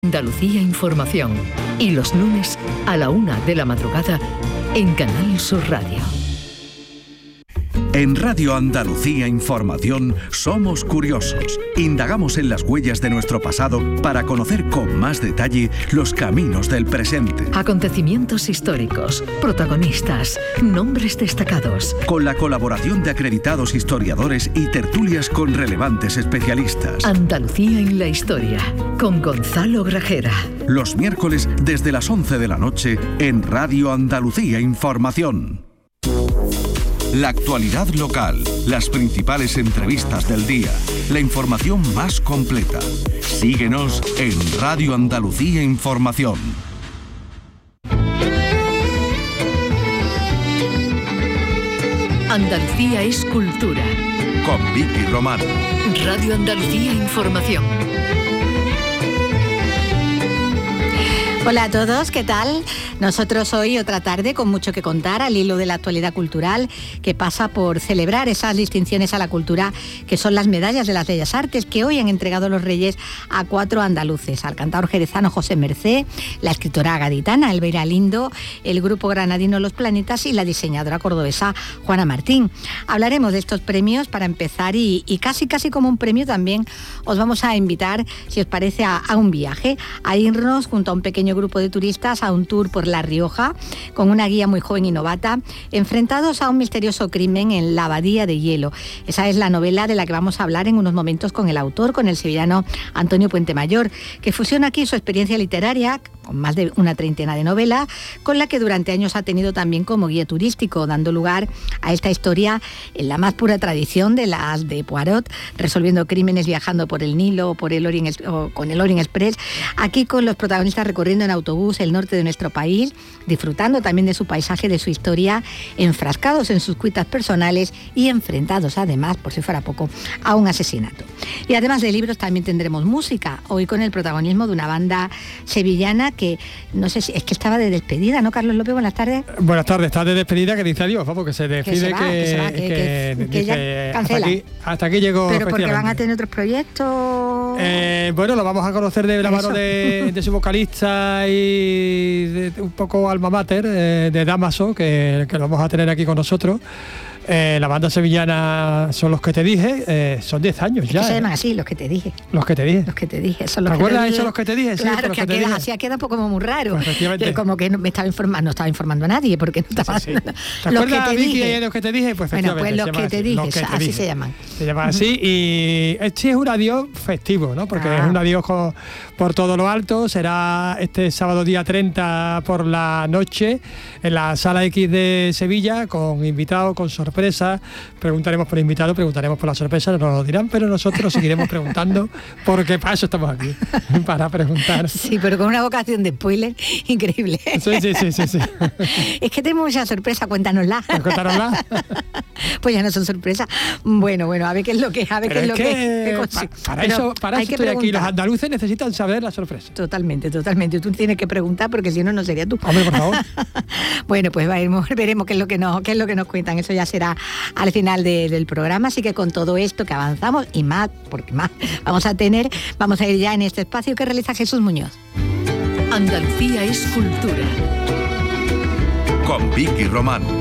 Andalucía Información. Y los lunes a la 1 de la madrugada en Canal Sur Radio. En Radio Andalucía Información somos curiosos. Indagamos en las huellas de nuestro pasado para conocer con más detalle los caminos del presente. Acontecimientos históricos, protagonistas, nombres destacados. Con la colaboración de acreditados historiadores y tertulias con relevantes especialistas. Andalucía en la historia, con Gonzalo Grajera. Los miércoles desde las 11 de la noche en Radio Andalucía Información. La actualidad local, las principales entrevistas del día, la información más completa. Síguenos en Radio Andalucía Información. Andalucía es cultura. Con Vicky Román. Radio Andalucía Información. Hola a todos, ¿qué tal? Nosotros hoy otra tarde con mucho que contar al hilo de la actualidad cultural que pasa por celebrar esas distinciones a la cultura que son las medallas de las Bellas Artes que hoy han entregado los Reyes a 4 andaluces, al cantador jerezano José Mercé, la escritora gaditana Elvira Lindo, el grupo granadino Los Planetas y la diseñadora cordobesa Juana Martín. Hablaremos de estos premios para empezar y casi como un premio también os vamos a invitar, si os parece, a un viaje, a irnos junto a un pequeño grupo de turistas a un tour por La Rioja con una guía muy joven y novata, enfrentados a un misterioso crimen en la Abadía de Hielo. Esa es la novela de la que vamos a hablar en unos momentos con el autor, con el sevillano Antonio Puentemayor, que fusiona aquí su experiencia literaria con más de una treintena de novelas, con la que durante años ha tenido también como guía turístico, dando lugar a esta historia en la más pura tradición de las de Poirot, resolviendo crímenes viajando por el Nilo o con el Orient Express, aquí con los protagonistas recorriendo en autobús el norte de nuestro país, disfrutando también de su paisaje, de su historia, enfrascados en sus cuitas personales y enfrentados además, por si fuera poco, a un asesinato. Y además de libros también tendremos música, hoy con el protagonismo de una banda sevillana que no sé si es que estaba de despedida, ¿no, Carlos López? Buenas tardes. Buenas tardes, está de despedida que dice adiós, vamos, que se despide, que ya cancela. Hasta aquí llegó. Pero porque van a tener otros proyectos. Bueno, lo vamos a conocer de la mano de su vocalista y de un poco alma mater, de Damaso, que lo vamos a tener aquí con nosotros. La banda sevillana Son los que te dije, son 10 años ya. Se llaman así, Los que te dije. Los que te dije. Los que te dije. Son los ¿Te acuerdas de eso, Los que te dije? Claro, sí, que así ha quedado como muy raro. Pues efectivamente. Como que no estaba informando a nadie, porque no estaba... Sí. ¿Te acuerdas, Vicky, de Los que te dije? Pues bueno, pues Los que te dije, así se llaman. Se llaman así y sí es un adiós festivo, ¿no? Porque es un adiós por todo lo alto. Será este sábado día 30 por la noche en la Sala X de Sevilla, con invitados, con sorpresa. Preguntaremos por invitado, preguntaremos por la sorpresa, no nos lo dirán, pero nosotros seguiremos preguntando, porque para eso estamos aquí, para preguntar. Sí, pero con una vocación de spoiler increíble. Sí. Es que tenemos mucha sorpresa, cuéntanosla. Cuéntanosla. Pues ya no son sorpresas. Bueno, a ver qué es lo que... Para eso estoy aquí. Los andaluces necesitan saber la sorpresa. Totalmente. Tú tienes que preguntar, porque si no, no sería tú. Hombre, por favor. Bueno, pues veremos qué es lo que nos cuentan. Eso ya será al final del programa. Así que con todo esto que avanzamos y más, porque más vamos a ir ya en este espacio que realiza Jesús Muñoz. Andalucía es cultura. Con Vicky Román.